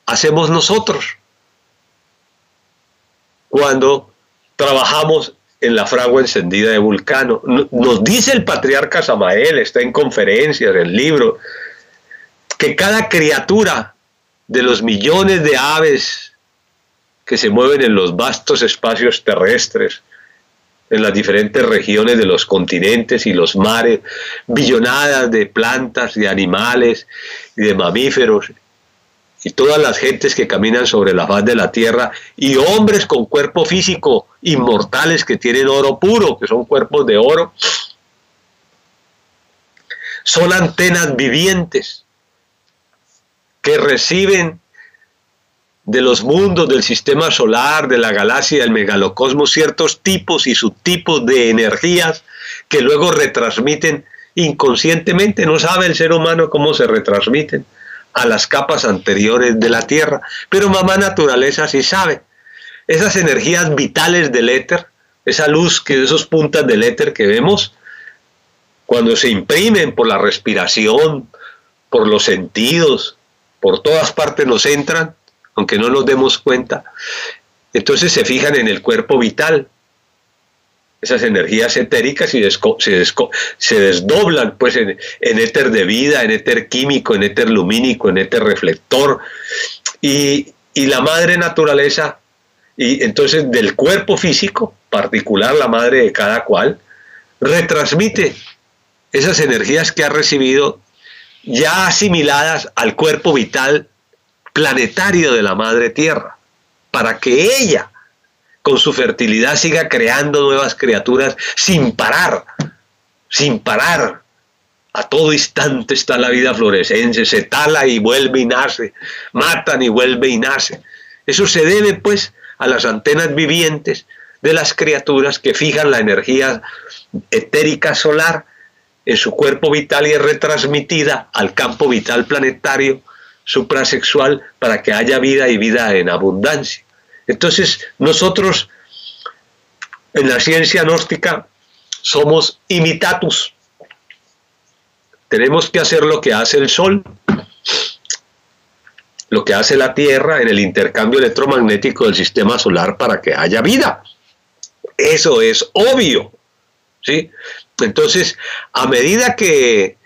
hacemos nosotros cuando trabajamos en la fragua encendida de Vulcano. Nos dice el patriarca Samael, está en conferencias, en libros, que cada criatura de los millones de aves que se mueven en los vastos espacios terrestres, en las diferentes regiones de los continentes y los mares, billonadas de plantas, de animales y de mamíferos, y todas las gentes que caminan sobre la faz de la tierra, y hombres con cuerpo físico, inmortales, que tienen oro puro, que son cuerpos de oro, son antenas vivientes que reciben de los mundos del sistema solar, de la galaxia, del megalocosmos, ciertos tipos y subtipos de energías que luego retransmiten inconscientemente. No sabe el ser humano cómo se retransmiten a las capas anteriores de la Tierra, pero mamá naturaleza sí sabe. Esas energías vitales del éter, esa luz, esos puntas del éter que vemos, cuando se imprimen por la respiración, por los sentidos, por todas partes nos entran, aunque no nos demos cuenta, entonces se fijan en el cuerpo vital. Esas energías etéricas y se desdoblan pues en éter de vida, en éter químico, en éter lumínico, en éter reflector, y la madre naturaleza, y entonces del cuerpo físico particular, la madre de cada cual, retransmite esas energías que ha recibido ya asimiladas al cuerpo vital planetario de la madre tierra, para que ella con su fertilidad siga creando nuevas criaturas sin parar, sin parar. A todo instante está la vida florescente, se tala y vuelve y nace, matan y vuelve y nace. Eso se debe pues a las antenas vivientes de las criaturas que fijan la energía etérica solar en su cuerpo vital y es retransmitida al campo vital planetario suprasexual para que haya vida y vida en abundancia. Entonces, nosotros en la ciencia gnóstica somos imitatus. Tenemos que hacer lo que hace el Sol, lo que hace la Tierra en el intercambio electromagnético del sistema solar para que haya vida. Eso es obvio, ¿sí? Entonces, a medida que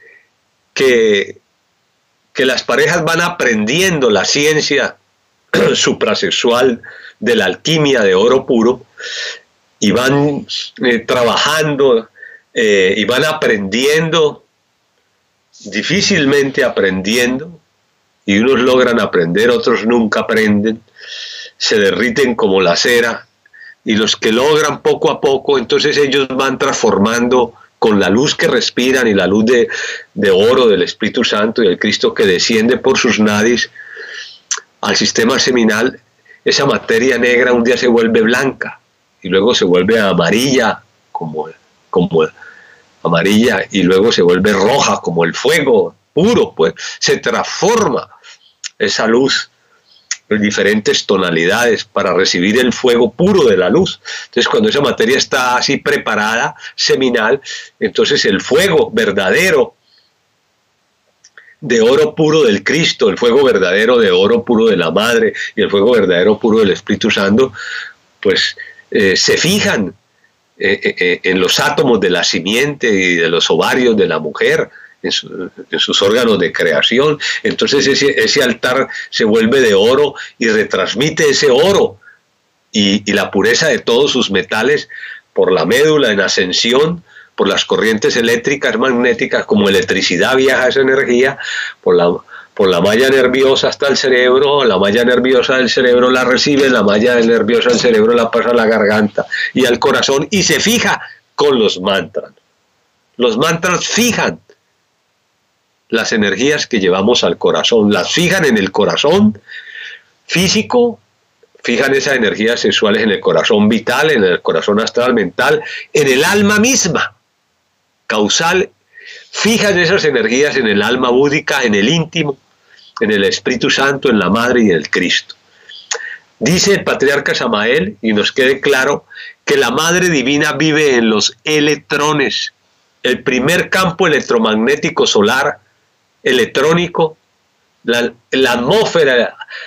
las parejas van aprendiendo la ciencia suprasexual de la alquimia de oro puro y van trabajando y van aprendiendo, difícilmente aprendiendo, y unos logran aprender, otros nunca aprenden, se derriten como la cera, y los que logran poco a poco, entonces ellos van transformando con la luz que respiran y la luz de oro del Espíritu Santo y el Cristo que desciende por sus nadis al sistema seminal. Esa materia negra un día se vuelve blanca y luego se vuelve amarilla como amarilla y luego se vuelve roja como el fuego puro, pues se transforma esa luz en diferentes tonalidades para recibir el fuego puro de la luz. Entonces cuando esa materia está así preparada, seminal, entonces el fuego verdadero de oro puro del Cristo, el fuego verdadero de oro puro de la Madre y el fuego verdadero puro del Espíritu Santo, pues se fijan en los átomos de la simiente y de los ovarios de la mujer, en sus órganos de creación. Entonces ese altar se vuelve de oro y retransmite ese oro y la pureza de todos sus metales por la médula en ascensión, por las corrientes eléctricas magnéticas, como electricidad viaja esa energía, por la malla nerviosa hasta el cerebro, la malla nerviosa del cerebro la recibe, la malla nerviosa del cerebro la pasa a la garganta y al corazón y se fija con los mantras. Los mantras fijan las energías que llevamos al corazón, las fijan en el corazón físico, fijan esas energías sexuales en el corazón vital, en el corazón astral mental, en el alma misma, causal, fijan esas energías en el alma búdica, en el íntimo, en el Espíritu Santo, en la Madre y en el Cristo. Dice el patriarca Samael, y nos quede claro, que la Madre Divina vive en los electrones, el primer campo electromagnético solar, electrónico, la atmósfera